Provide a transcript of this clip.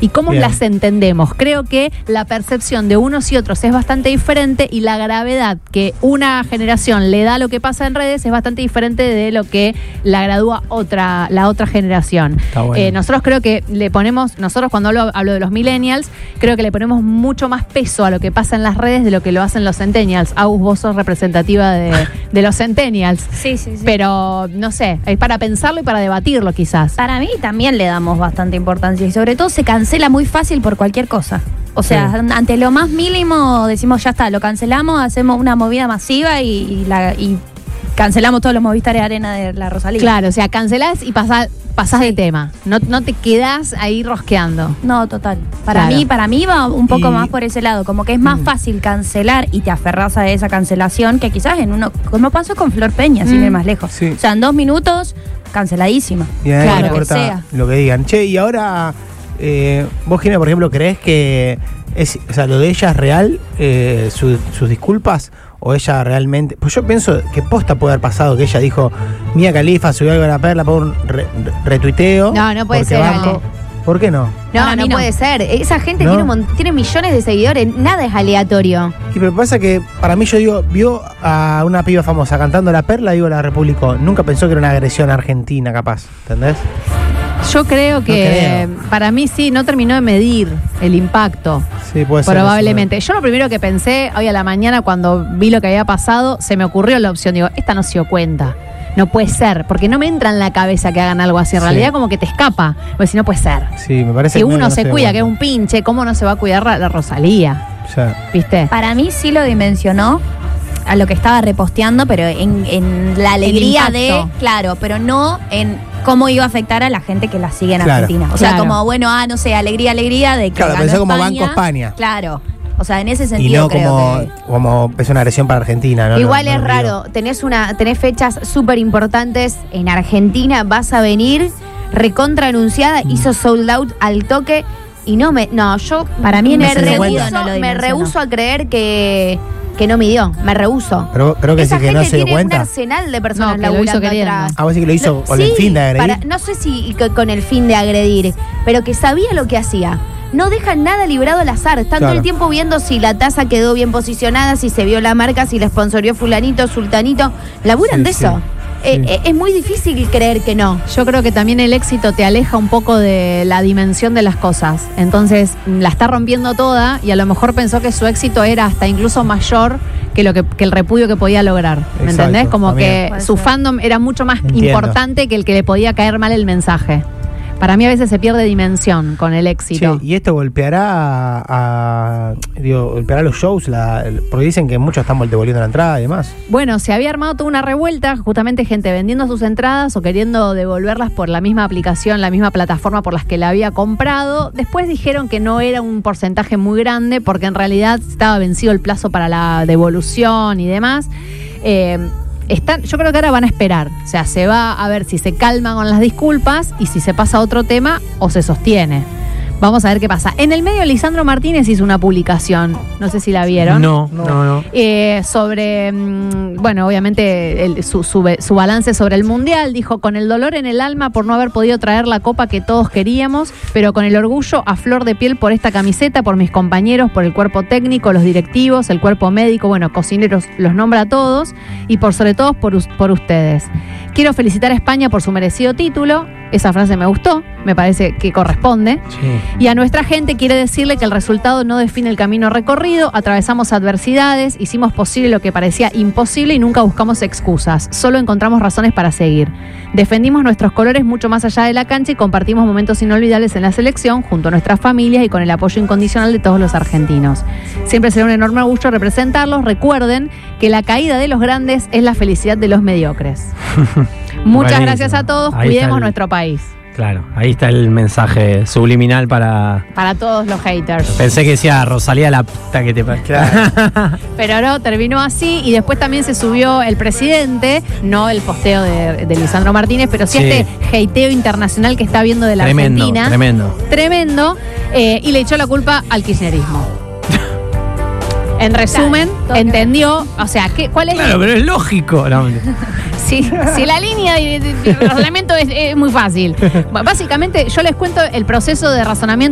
y cómo las entendemos. Creo que la percepción de unos y otros es bastante diferente y la gravedad que una generación le da a lo que pasa en redes es bastante diferente de lo que la gradúa la otra generación. Bueno. Nosotros creo que nosotros cuando hablo de los millennials, creo que le ponemos mucho más peso a lo que pasa en las redes de lo que lo hacen los centennials. Agus, vos sos representativa de los centennials. Sí. Pero, no sé, es para pensarlo y para debatirlo quizás. Para mí también le damos bastante importancia y sobre todo se cancela muy fácil por cualquier cosa. O sea, ante lo más mínimo decimos ya está, lo cancelamos, hacemos una movida masiva y cancelamos todos los Movistar Arena de la Rosalía. Claro, o sea, cancelás y pasás de tema. No te quedás ahí rosqueando. No, total. Para mí va un poco más por ese lado. Como que es más fácil cancelar y te aferrás a esa cancelación que quizás como pasó con Flor Peña, sin ir más lejos. Sí. O sea, en 2 minutos, canceladísima. Y claro, no importa lo que digan. Che, y ahora, vos, Gina, por ejemplo, ¿creés que lo de ella es real, sus disculpas? ¿O ella realmente...? Pues yo pienso que posta puede haber pasado que ella dijo Mía Khalifa subió algo a la perla por un retuiteo. No puede ser, Ale. ¿Por qué no? No puede ser. Esa gente tiene millones de seguidores. Nada es aleatorio. Y pero pasa que para mí, yo digo, vio a una piba famosa cantando La Perla, digo, la republicó. Nunca pensó que era una agresión argentina, capaz. ¿Entendés? Yo creo que para mí sí, no terminó de medir el impacto. Sí, puede ser. Probablemente. Yo lo primero que pensé hoy a la mañana cuando vi lo que había pasado, se me ocurrió la opción. Digo, esta no se dio cuenta. No puede ser, porque no me entra en la cabeza que hagan algo así. En realidad como que te escapa. Porque si no puede ser. Sí, me parece que uno se cuida, que es un pinche, ¿cómo no se va a cuidar la Rosalía? ¿Viste? Para mí sí lo dimensionó a lo que estaba reposteando, pero en la alegría de... Claro, pero no en cómo iba a afectar a la gente que la sigue en Argentina. O sea, como, bueno, no sé, alegría de que ganó pensó como España. Banco España. Claro. O sea, en ese sentido y no como es una agresión para Argentina, ¿no? Igual es raro, tenés fechas súper importantes en Argentina, vas a venir recontra anunciada, hizo sold out al toque y yo para mí me rehúso a creer que no midió, me rehúso. Pero creo que esa sí que no se dio cuenta. Tiene un arsenal de personas laburando atrás. Ah, vos sí que lo hizo con el fin de agredir. No sé si con el fin de agredir, pero que sabía lo que hacía. No dejan nada librado al azar. Están todo el tiempo viendo si la taza quedó bien posicionada, si se vio la marca, si la sponsorió fulanito, sultanito. Laburan de eso. Es muy difícil creer que no. Yo creo que también el éxito te aleja un poco de la dimensión de las cosas. Entonces la está rompiendo toda y a lo mejor pensó que su éxito era hasta incluso mayor que el repudio que podía lograr. ¿Me entendés? Como también. Que su fandom era mucho más importante que el que le podía caer mal el mensaje. Para mí a veces se pierde dimensión con el éxito. Che, y esto golpeará los shows, porque dicen que muchos están devolviendo la entrada y demás. Bueno, se había armado toda una revuelta, justamente gente vendiendo sus entradas o queriendo devolverlas por la misma aplicación, la misma plataforma por las que la había comprado. Después dijeron que no era un porcentaje muy grande porque en realidad estaba vencido el plazo para la devolución y demás. Yo creo que ahora van a esperar, o sea, se va a ver si se calman con las disculpas y si se pasa a otro tema o se sostiene. Vamos a ver qué pasa. En el medio, Lisandro Martínez hizo una publicación, no sé si la vieron. No. Sobre, bueno, obviamente su balance sobre el Mundial. Dijo, con el dolor en el alma por no haber podido traer la copa que todos queríamos, pero con el orgullo a flor de piel por esta camiseta, por mis compañeros, por el cuerpo técnico, los directivos, el cuerpo médico, bueno, cocineros, los nombra a todos, y sobre todo por ustedes. Quiero felicitar a España por su merecido título. Esa frase me gustó, me parece que corresponde. Sí. Y a nuestra gente quiere decirle que el resultado no define el camino recorrido, atravesamos adversidades, hicimos posible lo que parecía imposible y nunca buscamos excusas, solo encontramos razones para seguir. Defendimos nuestros colores mucho más allá de la cancha y compartimos momentos inolvidables en la selección junto a nuestras familias y con el apoyo incondicional de todos los argentinos. Siempre será un enorme orgullo representarlos. Recuerden que la caída de los grandes es la felicidad de los mediocres. Muchas gracias a todos, cuidemos nuestro país. Claro, ahí está el mensaje subliminal para todos los haters. Pensé que decía Rosalía la puta que te pasa. Claro. Pero no, terminó así y después también se subió el presidente, no el posteo de Lisandro Martínez, pero sí este hateo internacional que está viendo de la Argentina. Tremendo. Y le echó la culpa al kirchnerismo. En resumen, entendió, o sea, ¿cuál es? Claro, pero es lógico. No. Si la línea de razonamiento es muy fácil. Básicamente, yo les cuento el proceso de razonamiento